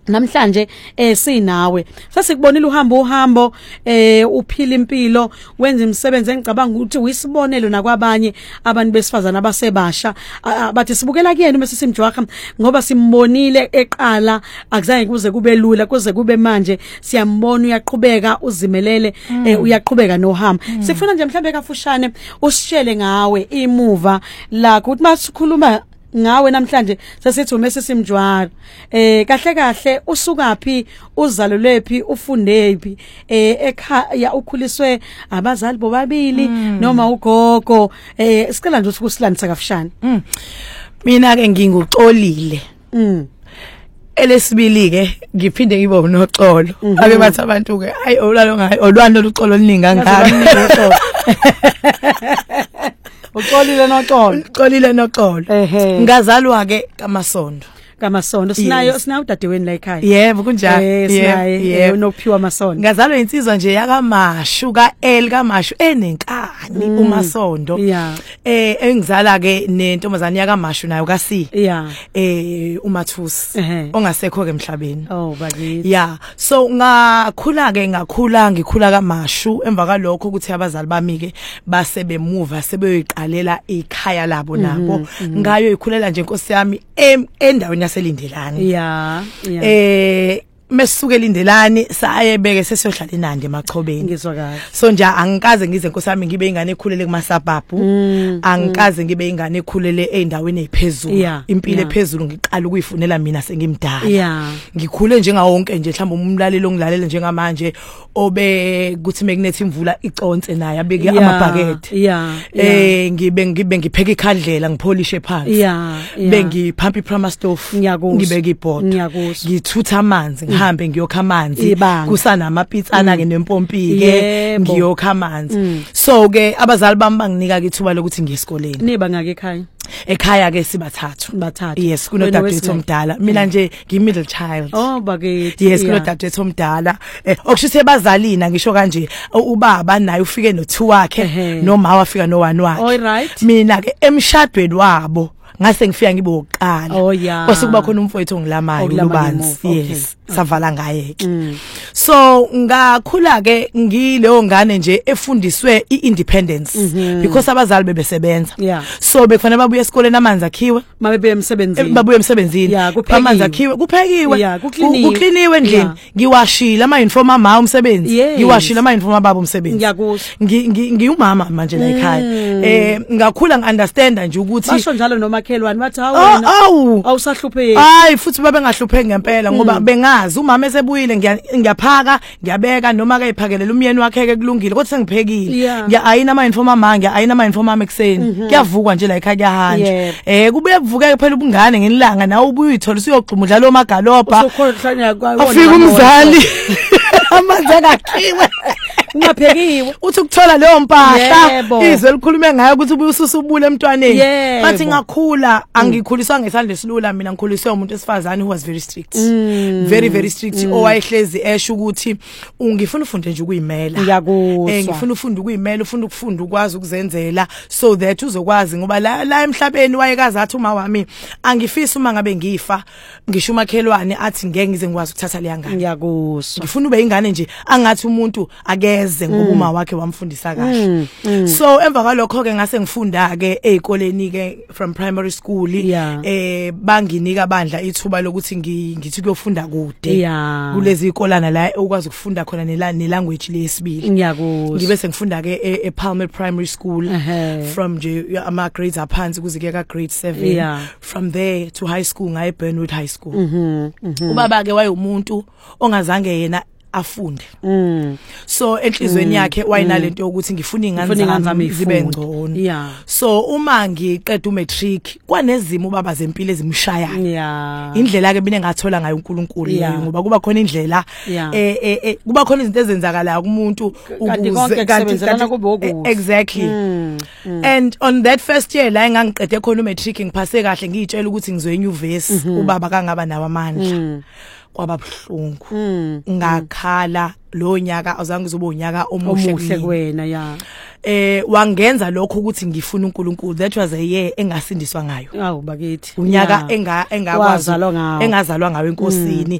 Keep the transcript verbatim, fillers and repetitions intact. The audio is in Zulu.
namhlanje eh sinawe sasikubonile uhamba uhambo eh uphila impilo wenza imisebenzi engicabanga ukuthi uyisibonelo nakwabanye abantu besifazana abasebasha bathi sibukela kuyena uma sisimjwaha ngoba simbonile eqala akuzange kuze kube lula kuze kube manje siyambona uyaqhubeka uzimelele eh uyaqhubeka nohambo sifuna nje mhlambe kafushane usishele ngawe imuva la ukuthi masikhuluma ngawe namhlanje sesithi umese simjwara eh kahle kahle usukapi uzalulephi ufundephi eh ekhaya ukhuliswe abazali bobabili noma ugogo eh sicela nje ukuthi kusilandisa kafushane mina ke nginguxolile mm elesibili ke ngiphinde ngibe unoxolo ake bathi abantu ke ayi olalo ngayi olwano luxolo oluningi kangaka uxolile noxolo uxolile noxolo ngazalwa ke kaMasondo kaMasondo sinayo sinayo dadewenu la ekhaya yebo kunjalo yebo unophiwa Masondo ngazalwa insizwa nje yakaMashu kaEl kaMashu enenkani uMasondo eh engizala ke nentombazane yakaMashu nayo kaSi eh uMathusi ongasekho ke emhlabeni oh bakithi yeah so ngakhula ke ngakhula ngikhula kaMashu emva kalokho ukuthi abazali bami ke base bemuva sebeyiqalela ikhaya labo nabo ngayo ikhulela nje inkosi yami endaweni yaselindelani yeah eh mesuke lindelani sayebeke sesiyohlala eNandi emachobeni ngizwa kahle so nje angikaze ngize nkosami ngibe ingane ekhulele kumasabhabhu angikaze ngibe ingane ekhulele eindaweni eziphezulu impilo ephezulu ngiqala ukuyifunela mina sengimdala ngikhule njenga wonke nje mhlawumbe umlalelo ongilalela njengamanje obe kuthi mekunethi imvula iconse naye abeke amabhakede eh ngibe ngibe ngipheka ikhandlela ngipholishe phansi bengiphampa iprama stove ngibeke ibhodi ngithutha amanzi hambe ngiyokha amanzi kusanama pitsana ke nempompi ke ngiyokha amanzi so ke abazali bami banginika ke ithuba lokuthi ngiye esikoleni niba ngake ekhaya ekhaya ke sibathathu bathathu yes kunodadewethu omdala mina nje ngi middle child oh bakithi yes kunodadewethu omdala okushise bazalina ngisho kanje ubaba naye ufike no two wakhe noma wafika no one wakhe all right mina ke emshadweni wabo ngase ngifika ngibe oqala oh yeah bese kuba khona umfowethu ongilamayo ubanzi yes savala ngaye ke so ngakhula ke ngileyo ngane nje efundiswe iindependence because abazali bebesebenza so bekufanele babuye esikoleni amanzi akhiwe mabebuye emsebenzini babuye emsebenzini amanzi akhiwe kuphekiwe kukliniwe endlini ngiwashila ama uniform ama umsebenzi ngiwashila ama uniform ababa umsebenzi ngiyakusho ngiyumama manje la ekhaya eh ngakhula ngiunderstand nje ukuthi basho njalo nomakhelwane bathi hawu awu awusahlupheki hayi futhi babe ngahlupheki ngempela ngoba bengazi umama esebuyile ngiyaphaka ngiyabeka noma ke iphakelela umyeni wakhe ke kulungile kodwa sengiphekile ngiya ayina ama inform amanga ayina ama inform amekuseni kuyavukwa nje la ekhaya kuyahanja eh kubuye kuvuke phela ubungane ngelanga nawe ubuye uyithola usiyogxuma udlala omagalopa ufika umzali amanzi akakhiwe ungaphekiwe uthi ukuthola leyo mpahla izwe likhulume ngayo ukuthi ubuye ususubule emntwaneni bathi ngakhula angikhuliswa ngesandla esilula mina ngikhuliswe umuntu esifazane who was very strict very very strict owayehlezi esho ukuthi ungifuna ufunde nje ukuyimela ngiyakuzwa eh ngifuna ufunde ukuyimela ufunda ukufunda ukwazi ukuzenzela so that uzokwazi ngoba la la emhlabeni wayekazi athi uma wami angifisa uma ngabe ngifa ngisho umakhelwane athi ngeke ngize ngikwazi ukuthatha leya ngane ngiyakuzwa ngifuna ube ingane nje angathi umuntu ake ngoba uma wakhe wamfundisa kahle so emva kwalokho ke ngase ngifunda ke ezikoleni ke from primary school eh banginika bandla ithuba lokuthi ngithi kuyofunda kude kulezi ikolana la ukwazi ukufunda khona ne language lesibili ngiyakuzwa ngibe sengifunda ke e Palmer Primary School from nje ama grades aphansi kuzike ka grade seven from there to high school ngaye Burnwood High School ubaba ke wayumuntu ongazange yena afunde mm so enhlizweni yakhe wayinalento ukuthi ngifuna ingane zami zibe ngcono yeah so uma ngiqeda umatric kwanezimo baba zempilo ezimshayayo yeah indlela ke mina engathola ngayo uNkulunkulu ngoba kuba khona indlela eh eh kuba khona izinto ezenzakalayo kumuntu ukuze kusebenzelana kube okuhle exactly and on that first year la engangiqede khona umatric ngiphase kahle ngiyitshela ukuthi ngizoya enyuvesi ubaba kangaba nawo amandla kwababhlungu ngakhala lo nyaka azange uzoba unyaka omuhle kuwena ya eh wangenza lokho ukuthi ngifuna uNkulunkulu that was a year engasindiswa ngayo awu bakithi unyaka enga engakwazi engazalwa ngawo enkosini